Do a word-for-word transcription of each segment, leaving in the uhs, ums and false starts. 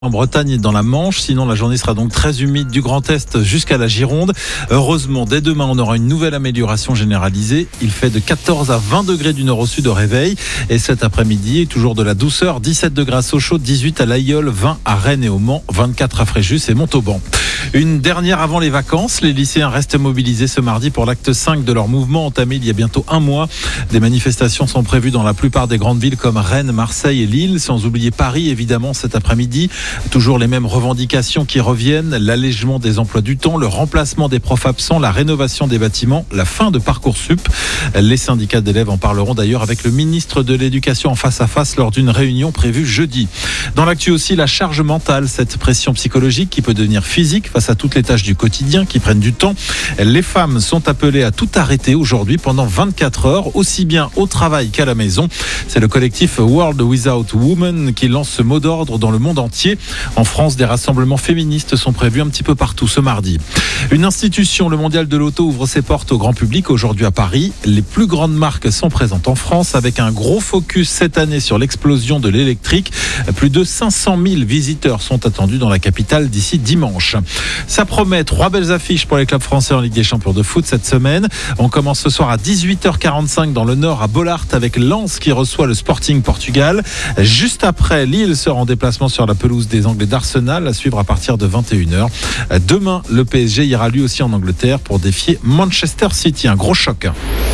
En Bretagne et dans la Manche, sinon la journée sera donc très humide du Grand Est jusqu'à la Gironde. Heureusement, dès demain, on aura une nouvelle amélioration généralisée. Il fait de quatorze à vingt degrés du nord au sud au réveil. Et cet après-midi, toujours de la douceur, dix-sept degrés à Sochaux, dix-huit à l'Aïeul, vingt à Rennes et au Mans, vingt-quatre à Fréjus et Montauban. Une dernière avant les vacances, les lycéens restent mobilisés ce mardi pour l'acte cinq de leur mouvement entamé il y a bientôt un mois. Des manifestations sont prévues dans la plupart des grandes villes comme Rennes, Marseille et Lille, sans oublier Paris évidemment cet après-midi. Toujours les mêmes revendications qui reviennent, l'allègement des emplois du temps, le remplacement des profs absents, la rénovation des bâtiments, la fin de Parcoursup. Les syndicats d'élèves en parleront d'ailleurs avec le ministre de l'Éducation en face à face lors d'une réunion prévue jeudi. Dans l'actu aussi, la charge mentale, cette pression psychologique qui peut devenir physique face à toutes les tâches du quotidien qui prennent du temps. Les femmes sont appelées à tout arrêter aujourd'hui pendant vingt-quatre heures, aussi bien au travail qu'à la maison. C'est le collectif World Without Women qui lance ce mot d'ordre dans le monde entier. En France, des rassemblements féministes sont prévus un petit peu partout ce mardi. Une institution, le Mondial de l'Auto, ouvre ses portes au grand public aujourd'hui à Paris. Les plus grandes marques sont présentes en France avec un gros focus cette année sur l'explosion de l'électrique. Plus de cinq cent mille visiteurs sont attendus dans la capitale d'ici dimanche. Ça promet trois belles affiches pour les clubs français en Ligue des Champions de foot cette semaine. On commence ce soir à dix-huit heures quarante-cinq dans le Nord à Bollaert avec Lens qui reçoit le Sporting Portugal. Juste après, Lille sera en déplacement sur la pelouse des Anglais d'Arsenal, à suivre à partir de vingt et une heures. Demain, le P S G ira lui aussi en Angleterre pour défier Manchester City. Un gros choc.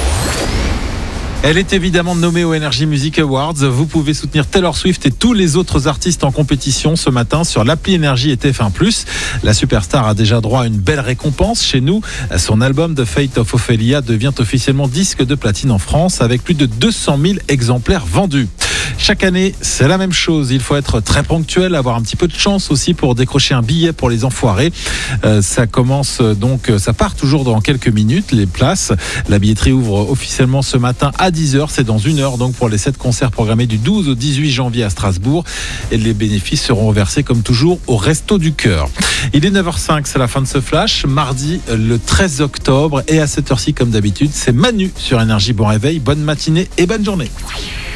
Elle est évidemment nommée aux Energy Music Awards. Vous pouvez soutenir Taylor Swift et tous les autres artistes en compétition ce matin sur l'appli Énergie et T F un plus. La superstar a déjà droit à une belle récompense chez nous. Son album The Fate of Ophelia devient officiellement disque de platine en France avec plus de deux cent mille exemplaires vendus. Chaque année, c'est la même chose. Il faut être très ponctuel, avoir un petit peu de chance aussi pour décrocher un billet pour les enfoirés. Euh, ça commence donc, ça part toujours dans quelques minutes, les places. La billetterie ouvre officiellement ce matin à dix heures. C'est dans une heure donc pour les sept concerts programmés du douze au dix-huit janvier à Strasbourg. Et les bénéfices seront reversés comme toujours au Resto du Cœur. Il est neuf heures cinq, c'est la fin de ce flash. Mardi, le treize octobre. Et à cette heure-ci, comme d'habitude, c'est Manu sur Énergie. Bon réveil, bonne matinée et bonne journée.